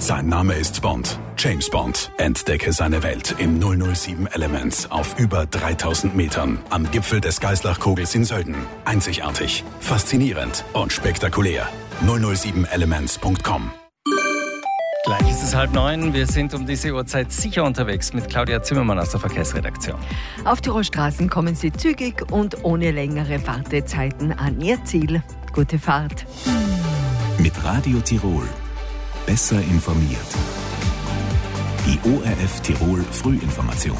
Sein Name ist Bond. James Bond. Entdecke seine Welt im 007 Elements auf über 3000 Metern am Gipfel des Geislachkogels in Sölden. Einzigartig, faszinierend und spektakulär. 007elements.com. Gleich ist es 8:30. Wir sind um diese Uhrzeit sicher unterwegs mit Claudia Zimmermann aus der Verkehrsredaktion. Auf Tirolstraßen kommen Sie zügig und ohne längere Wartezeiten an Ihr Ziel. Gute Fahrt. Mit Radio Tirol. Besser informiert. Die ORF Tirol Frühinformation.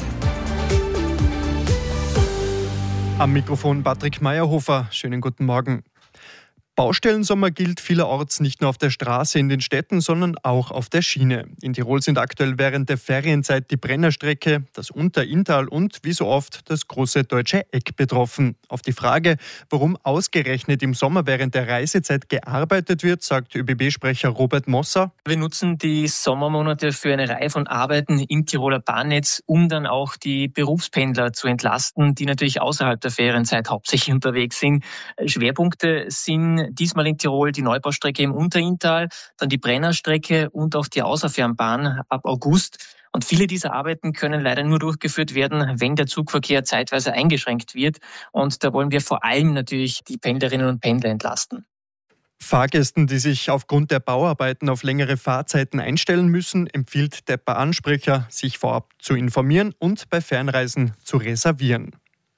Am Mikrofon Patrick Meyerhofer. Schönen guten Morgen. Baustellensommer gilt vielerorts nicht nur auf der Straße in den Städten, sondern auch auf der Schiene. In Tirol sind aktuell während der Ferienzeit die Brennerstrecke, das Unter-Inntal und, wie so oft, das große Deutsche Eck betroffen. Auf die Frage, warum ausgerechnet im Sommer während der Reisezeit gearbeitet wird, sagt ÖBB-Sprecher Robert Mosser. Wir nutzen die Sommermonate für eine Reihe von Arbeiten im Tiroler Bahnnetz, um dann auch die Berufspendler zu entlasten, die natürlich außerhalb der Ferienzeit hauptsächlich unterwegs sind. Schwerpunkte sind diesmal in Tirol die Neubaustrecke im Unter-Inntal, dann die Brennerstrecke und auch die Außerfernbahn ab August. Und viele dieser Arbeiten können leider nur durchgeführt werden, wenn der Zugverkehr zeitweise eingeschränkt wird. Und da wollen wir vor allem natürlich die Pendlerinnen und Pendler entlasten. Fahrgästen, die sich aufgrund der Bauarbeiten auf längere Fahrzeiten einstellen müssen, empfiehlt der Bahnsprecher, sich vorab zu informieren und bei Fernreisen zu reservieren.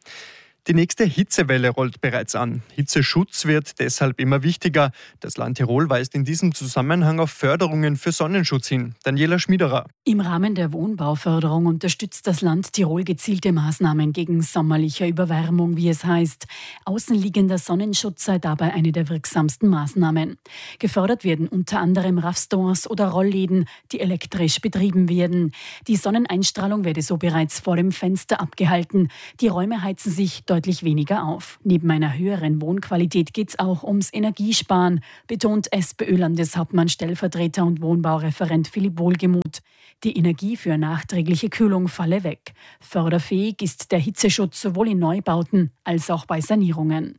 Die nächste Hitzewelle rollt bereits an. Hitzeschutz wird deshalb immer wichtiger. Das Land Tirol weist in diesem Zusammenhang auf Förderungen für Sonnenschutz hin. Daniela Schmiederer. Im Rahmen der Wohnbauförderung unterstützt das Land Tirol gezielte Maßnahmen gegen sommerliche Überwärmung, wie es heißt. Außenliegender Sonnenschutz sei dabei eine der wirksamsten Maßnahmen. Gefördert werden unter anderem Restaurants oder Rollläden, die elektrisch betrieben werden. Die Sonneneinstrahlung werde so bereits vor dem Fenster abgehalten. Die Räume heizen sich deutlich weniger auf. Neben einer höheren Wohnqualität geht es auch ums Energiesparen, betont SPÖ-Landeshauptmann, Stellvertreter und Wohnbaureferent Philipp Wohlgemuth. Die Energie für nachträgliche Kühlung falle weg. Förderfähig ist der Hitzeschutz sowohl in Neubauten als auch bei Sanierungen.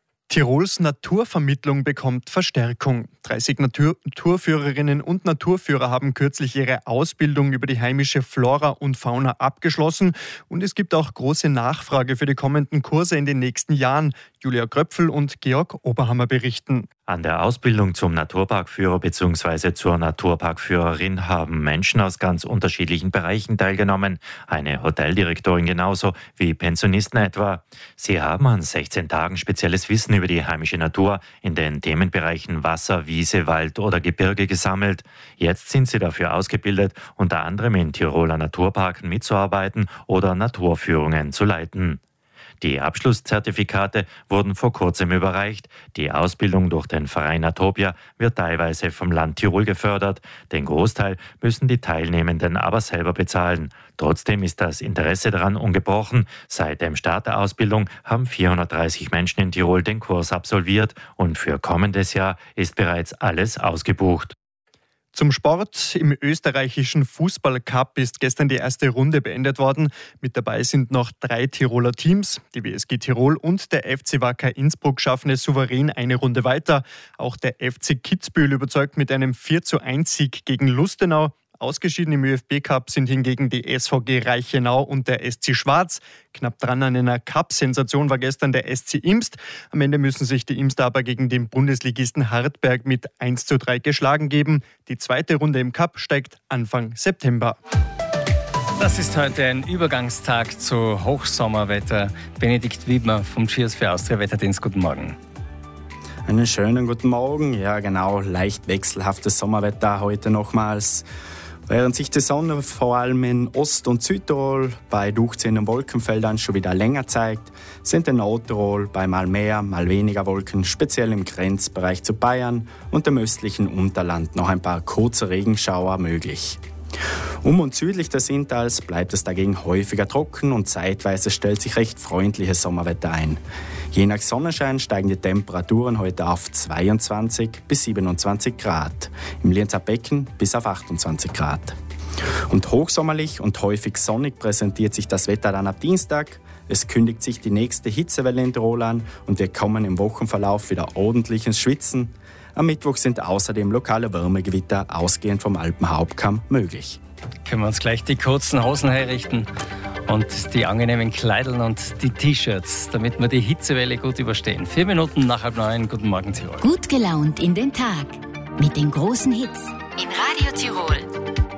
Tirols Naturvermittlung bekommt Verstärkung. 30 Naturführerinnen und Naturführer haben kürzlich ihre Ausbildung über die heimische Flora und Fauna abgeschlossen. Und es gibt auch große Nachfrage für die kommenden Kurse in den nächsten Jahren. Julia Gröpfel und Georg Oberhammer berichten. An der Ausbildung zum Naturparkführer bzw. zur Naturparkführerin haben Menschen aus ganz unterschiedlichen Bereichen teilgenommen. Eine Hoteldirektorin genauso wie Pensionisten etwa. Sie haben an 16 Tagen spezielles Wissen über die heimische Natur in den Themenbereichen Wasser, Wiese, Wald oder Gebirge gesammelt. Jetzt sind sie dafür ausgebildet, unter anderem in Tiroler Naturparken mitzuarbeiten oder Naturführungen zu leiten. Die Abschlusszertifikate wurden vor kurzem überreicht. Die Ausbildung durch den Verein Atopia wird teilweise vom Land Tirol gefördert. Den Großteil müssen die Teilnehmenden aber selber bezahlen. Trotzdem ist das Interesse daran ungebrochen. Seit dem Start der Ausbildung haben 430 Menschen in Tirol den Kurs absolviert und für kommendes Jahr ist bereits alles ausgebucht. Zum Sport. Im österreichischen Fußballcup ist gestern die erste Runde beendet worden. Mit dabei sind noch 3 Tiroler Teams. Die WSG Tirol und der FC Wacker Innsbruck schaffen es souverän eine Runde weiter. Auch der FC Kitzbühel überzeugt mit einem 4:1-Sieg gegen Lustenau. Ausgeschieden im ÖFB-Cup sind hingegen die SVG Reichenau und der SC Schwarz. Knapp dran an einer Cup-Sensation war gestern der SC Imst. Am Ende müssen sich die Imster aber gegen den Bundesligisten Hartberg mit 1:3 geschlagen geben. Die zweite Runde im Cup steigt Anfang September. Das ist heute ein Übergangstag zu Hochsommerwetter. Benedikt Wiedmer vom Cheers für Austria Wetterdienst. Guten Morgen. Einen schönen guten Morgen. Ja, genau, leicht wechselhaftes Sommerwetter heute nochmals. Während sich die Sonne vor allem in Ost- und Südtirol bei durchziehenden Wolkenfeldern schon wieder länger zeigt, sind in Nordtirol bei mal mehr, mal weniger Wolken, speziell im Grenzbereich zu Bayern und dem östlichen Unterland noch ein paar kurze Regenschauer möglich. Um und südlich des Inntals bleibt es dagegen häufiger trocken und zeitweise stellt sich recht freundliches Sommerwetter ein. Je nach Sonnenschein steigen die Temperaturen heute auf 22 bis 27 Grad, im Lienzer Becken bis auf 28 Grad. Und hochsommerlich und häufig sonnig präsentiert sich das Wetter dann ab Dienstag. Es kündigt sich die nächste Hitzewelle in Tirol an und wir kommen im Wochenverlauf wieder ordentlich ins Schwitzen. Am Mittwoch sind außerdem lokale Wärmegewitter ausgehend vom Alpenhauptkamm möglich. Können wir uns gleich die kurzen Hosen herrichten und die angenehmen Kleideln und die T-Shirts, damit wir die Hitzewelle gut überstehen. 4 Minuten nach 8:30. Guten Morgen, Tirol. Gut gelaunt in den Tag mit den großen Hits in Radio Tirol.